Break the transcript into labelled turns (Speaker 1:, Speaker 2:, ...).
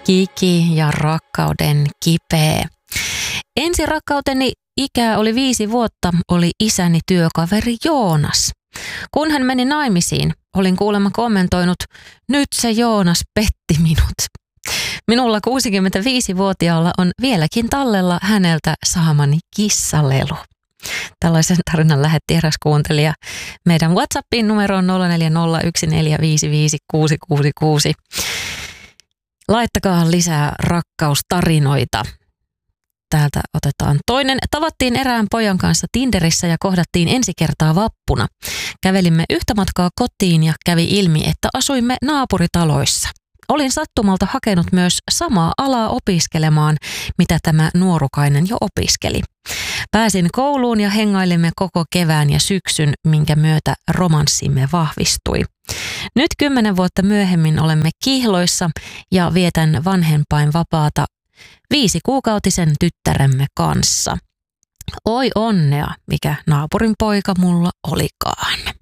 Speaker 1: Kiki ja rakkauden kipeä. Ensirakkauteni ikä oli 5 vuotta, oli isäni työkaveri Joonas. Kun hän meni naimisiin, olin kuulemma kommentoinut, nyt se Joonas petti minut. Minulla 65-vuotiaalla on vieläkin tallella häneltä saamani kissalelu. Tällaisen tarinan lähetti eräs kuuntelija meidän WhatsAppin numeroon 0401455666. Laittakaa lisää rakkaustarinoita. Täältä otetaan toinen. Tavattiin erään pojan kanssa Tinderissä ja kohdattiin ensi kertaa vappuna. Kävelimme yhtä matkaa kotiin ja kävi ilmi, että asuimme naapuritaloissa. Olin sattumalta hakenut myös samaa alaa opiskelemaan, mitä tämä nuorukainen jo opiskeli. Pääsin kouluun ja hengailimme koko kevään ja syksyn, minkä myötä romanssimme vahvistui. Nyt 10 vuotta myöhemmin olemme kihloissa ja vietän vanhempainvapaata 5-kuukautisen tyttäremme kanssa. Oi onnea, mikä naapurin poika mulla olikaan.